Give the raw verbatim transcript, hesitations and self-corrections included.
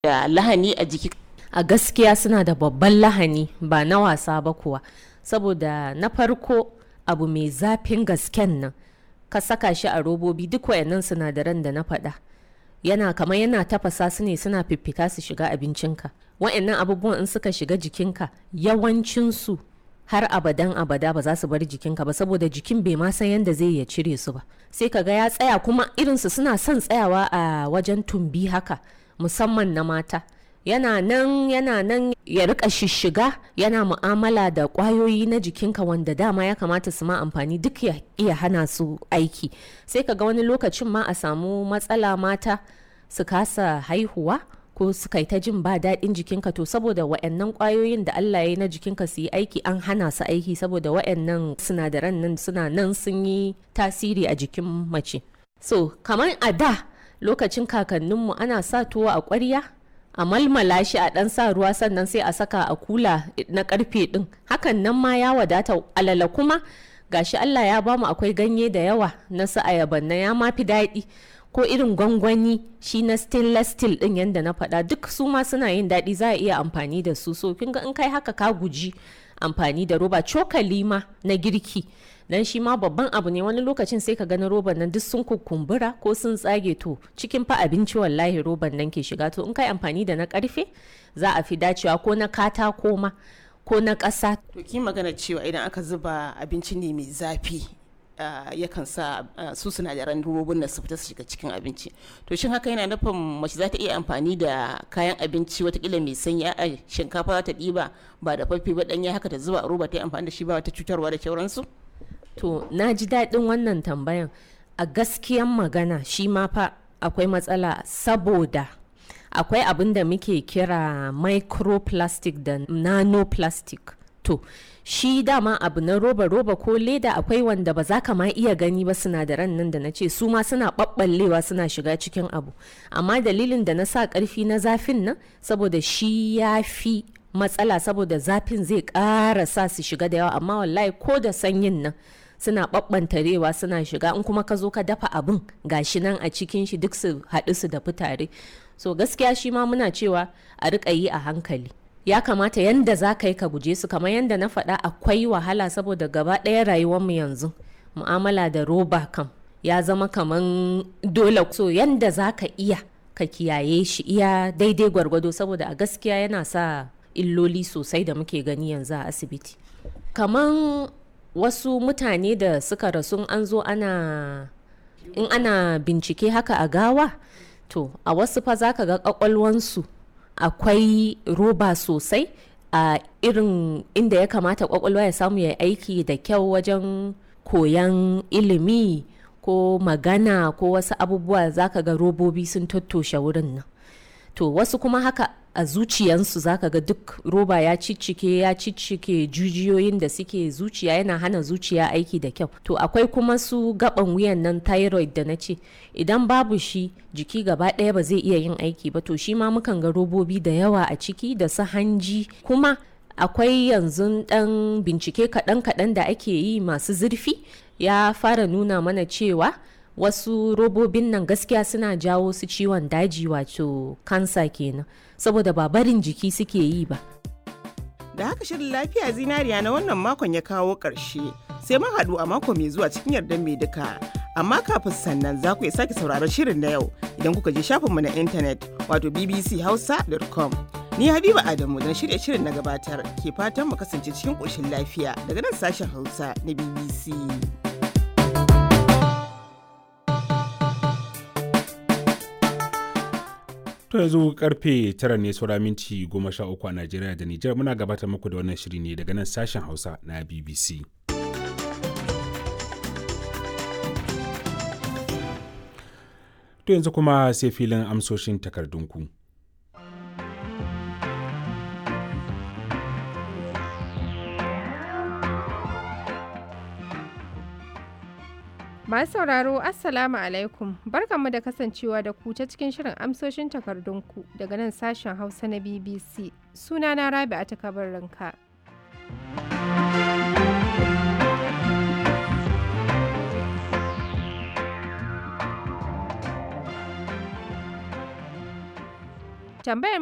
da lahani a jiki. A gaskiya suna da babban lahani ba na wasa ba kuwa, saboda na farko abu mai zafin gasken nan ka saka shi a robobi, duk wayannan sinadaran da na faɗa yana kamar yana tafasa su ne, suna fiffita su shiga abincinka. Wayannan abubuwan in suka shiga jikinka yawancinsu har abadan abada ba za su bar jikinka ba, saboda jikin bai ma san yadda zai ya cire su ba. Sai ka ga ya tsaya, kuma irinsu suna son tsayawa a wajen tumbi haka, musamman na mata. Yana nan yana nan ya rika shishiga, yana mu'amala da kwayoyi na jikinka wanda dama ya kamata su ma amfani, duk ya iya hana su aiki. Sai ka ga wani lokacin ma a samu matsala, mata su kasa haihuwa ko su kai ta jin ba daɗin jikinka, to saboda wa'annan kwayoyin da Allah ya yi na jikinka su yi aiki an hana su aiki, saboda wa'annan sinadaran nan suna nan sun yi tasiri a jikin mace. So kamar a da lokacin kakanninmu ana sa tuwo a ƙwarya, a malmala shi a ɗan sa ruwa, sannan sai a saka a kula na karfe ɗin, hakan nan ma ya wadata. Alala kuma gashi Allah ya bamu akwai ganye da yawa na su ayaban na, ya ma fi daɗi. Ko irin gwangwani shi na stainless steel ɗin yanda na faɗa, duk su ma suna yin daɗi, za a iya amfani da su. So kin ga in kai haka ka guji amfani da roba. Cokali ma na girki dan shi ma babban abu ne, wani lokacin sai ka gani roban nan duk sun kukumbura ko sun tsage, to cikin fa abinci wallahi roban nan ke shiga. To in kai amfani da na karfe za a fi dacewa, ko na katako ma ko na ƙasa. To ki magana cewa idan aka zuba abinci ne mai zafi Uh, yakan sa uh, su sinadaran robobin nan su fita su shiga cikin abinci. To shin haka yana nufin mace za ta iya amfani da kayan abinci watakila mai sanyi, a shinkafa za ta ɗiba ba da faffe ba ɗanya haka ta zuba a roba ta yi amfani da shi ba wata cutarwa da sauransu? To na ji daɗin wannan tambayan. A gaskiyan magana shi ma fa akwai matsala, saboda akwai abin da muke kira microplastic da nanoplastic. To shi dama abu na roba roba ko leda akwai wanda ba za ka ma iya gani ba, sinadaran nan da na ce su ma suna ɓaɓɓallewa suna shiga cikin abu. Amma dalilin da na sa ƙarfi na zafin nan saboda shi ya fi matsala, saboda zafin zai ƙara sa su shiga da yawa, amma wallahi ko da sanyin nan suna ɓaɓɓantarewa suna shiga. In kuma ka zo ka dafa abin gashi nan a cikin shi duk su haɗu su dafi tare. So gaskiya shi ma muna cewa a riƙa yi a hankali. Ya kamata yanda za ka yi ka guje su, kamar yanda na faɗa akwai wahala, saboda gaba ɗaya rayuwarmu yanzu mu'amala da roba kam ya zama kamar dole. So yanda za ka iya ka kiyaye shi iya daidai gwargwado, saboda a gaskiya yana sa illoli sosai da muke gani yanzu a asibiti. Kamar wasu mutane da suka rasu, an zo ana in ana bincike haka a gawa, to a wasu fa za ka ga ƙwaƙwalwansu akwai roba sosai a irin inda ya kamata kwakwalwa ya samu ya aiki da kyau wajen koyan ilimi ko magana ko wasu abubuwa, zaka ga robobi sun tattoshe wurin nan. To wasu kuma haka a zuciyansu zaka ga duk roba ya ciccike ya ciccike jujiyoyin da suke zuciya, yana hana zuciya aiki da kyau. To akwai kuma su gaban wuyan nan thyroid da na ce, idan babu shi jiki gaba ɗaya ba zai iya yin aiki ba. To shi ma mukan ga robobi da yawa a ciki, da su hanji. Kuma akwai yanzu ɗan bincike kaɗan-kaɗan da ake yi masu zurfi, ya fara nuna mana cewa wasu robobin nan gaskiya suna jawo su ciwon daji, wato kansa kenan, saboda ba barin jiki suke yi ba. Da haka shirin lafiya zinariya na wannan makon ya kawo ƙarshe, sai mun haɗu a mako mai zuwa cikin yardan mai duka. Amma kafin sannan za ku iya sake sauraron shirin na yau idan kuka je shafinmu na intanet, wato b b c hausa dot com. Ni Habiba Adamu don shirya shirin na gabatar ke fatan mu kasance cikin ƙoshin lafiya daga nan sashen Hausa na B B C. To yanzu karfe tara ne saura minti goma sha uku a Najeriya da Nijar, muna gabatar muku da wannan shiri ne daga nan sashen Hausa na B B C. To yanzu kuma sai filin amsoshin takardunku. Masu sauraro Assalamu alaikum, barkanmu da kasancewa da ku ta cikin shirin amsoshin takardunku daga nan sashen Hausa na B B C. Sunana Rabi'a ta kabarinka. Tambayar